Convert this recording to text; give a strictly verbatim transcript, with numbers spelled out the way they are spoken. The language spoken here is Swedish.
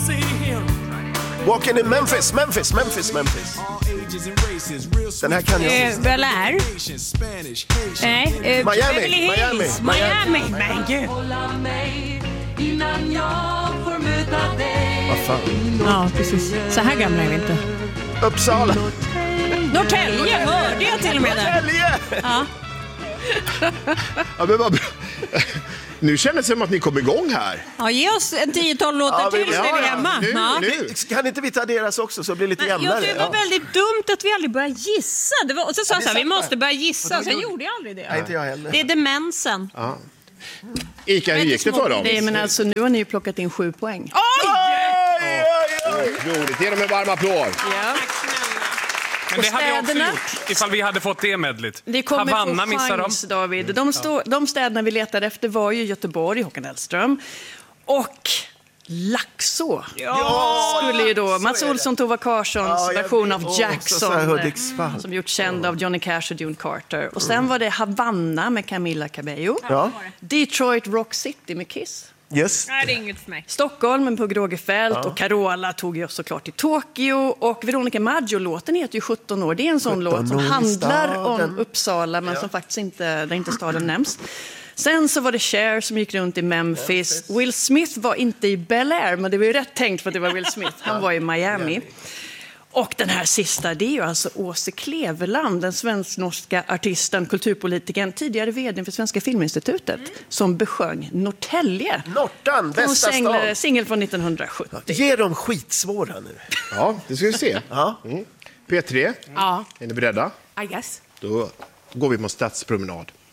Walking in Memphis, Memphis, Memphis, Memphis. Den här kan jag. Eh, Bel Air. Nej, eh, Miami, Beverly Hills. Miami, Miami. Men gud. Vad fan? Ja, precis. Så här gamla är vi inte. Uppsala. Norrtälje hörde jag till och med där. Norrtälje! Ja. Ja, men vad bra. Nu känns det som att ni kom igång här. Ja, ge oss en tio tolv låtar Ja, vi- till så ja, är vi ja. hemma. Nu, Ja. nu. Kan inte vi ta deras också så blir det lite Men jämnare? jag tycker det var Ja. väldigt dumt att vi aldrig började gissa. Det var, och så sa Ja, jag det så här, är vi sant. måste börja gissa. Och då Sen gjorde- gjorde jag aldrig det. Nej, inte jag heller. Det är demensen. Ja. Ica, hur Men gick det för dem? Nej, men alltså, nu har ni ju plockat in sju poäng. Oj! Oj, oj, oj. Roligt, ge dem en varm applåd. Ja. Men det hade jag också städerna? gjort ifall vi hade fått det medligt. Det kommer Havanna få missar chans, dem. David. De, stå, de städerna vi letade efter var ju Göteborg, Håkan Hellström. Och Laxå. Ja, Skulle ju då Mats är det. Olsson, Tova Karlssons Ja, jag version vet. av Åh, så Jackson. här Hudiksvall. Som gjort känd av Johnny Cash och June Carter. Och sen var det Havanna med Camila Cabello. Ja, Detroit Rock City med Kiss. just. Nej, det är inget för mig. Stockholm med Pugh Rogefeldt och Carola tog ju såklart till Tokyo. Och Veronica Maggio-låten heter ju sjutton år. Det är en sån låt som år i handlar staden. om Uppsala men som faktiskt inte, där inte staden nämns. Sen så var det Cher som gick runt i Memphis. Will Smith var inte i Bel Air, men det var ju rätt tänkt för att det var Will Smith. Han var i Miami. Och den här sista, det är ju alltså Åse Kleveland, den svensk-norska artisten, kulturpolitiken, tidigare vd för Svenska Filminstitutet, som besjöng Norrtälje. Nortan, bästa stan. Singel från nittonhundrasjuttio. Ge dem skitsvåra nu. Ja, det ska vi se. Ja. Mm. P tre, Ja, är ni beredda? I guess. Då går vi på stadspromenad.